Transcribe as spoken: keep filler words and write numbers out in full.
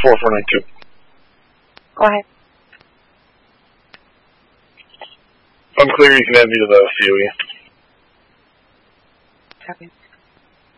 four four nine two. Go ahead. Unclear, you can add me to the C O E. Copy.